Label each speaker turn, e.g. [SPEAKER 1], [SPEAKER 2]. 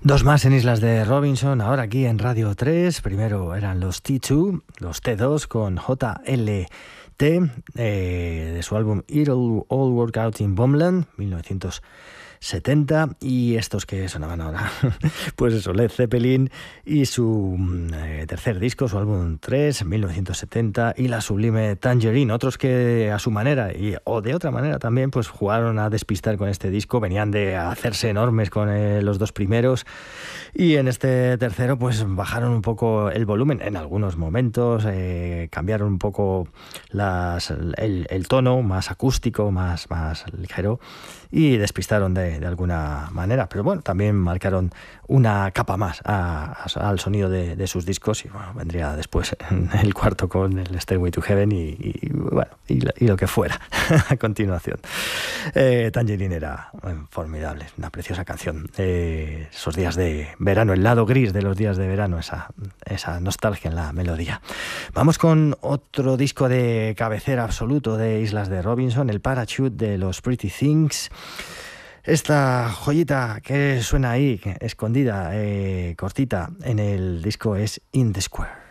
[SPEAKER 1] Dos más en Islas de Robinson, ahora aquí en Radio 3. Primero eran los T2, los T2 con JLT, de su álbum It'll All Work Out in Bumland, 1970, y estos que sonaban ahora, pues eso, Led Zeppelin y su tercer disco, su álbum 3, 1970, y la sublime Tangerine, otros que a su manera o de otra manera también pues jugaron a despistar con este disco, venían de hacerse enormes con los dos primeros, y en este tercero pues bajaron un poco el volumen en algunos momentos, cambiaron un poco el tono, más acústico, más ligero, y despistaron de alguna manera, pero bueno, también marcaron una capa más al sonido de sus discos, y bueno, vendría después el cuarto con el Stairway to Heaven y lo que fuera a continuación. Tangerine era formidable, una preciosa canción. Esos días de verano, el lado gris de los días de verano, esa nostalgia en la melodía. Vamos con otro disco de cabecera absoluto de Islas de Robinson, el Parachute de los Pretty Things. Esta joyita que suena ahí, escondida, cortita, en el disco es In the Square.